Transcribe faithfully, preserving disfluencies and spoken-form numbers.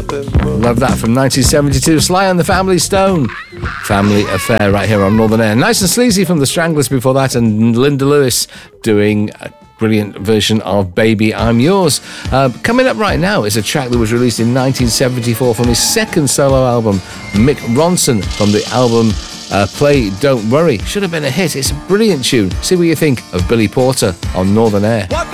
Love that from nineteen seventy-two. Sly and the Family Stone. Family Affair right here on Northern Air. Nice and Sleazy from the Stranglers before that, and Linda Lewis doing a brilliant version of Baby I'm Yours. Uh, coming up right now is a track that was released in nineteen seventy-four from his second solo album, Mick Ronson, from the album uh, Play Don't Worry. Should have been a hit. It's a brilliant tune. See what you think of Billy Porter on Northern Air. What